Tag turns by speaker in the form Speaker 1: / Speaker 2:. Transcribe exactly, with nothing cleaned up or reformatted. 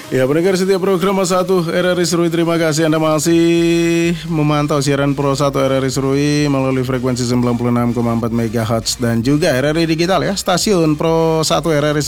Speaker 1: Ya, pendengar setiap program satu R R I Serui, terima kasih Anda masih memantau siaran Pro satu R R I Serui melalui frekuensi sembilan puluh enam koma empat megahertz dan juga R R I Digital ya, stasiun Pro satu R R I